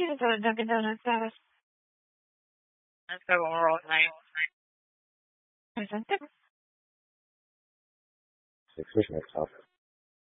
You can go to Dunkin' Donuts, Alice. Let's go roll tonight. Presente. Sexual stuff.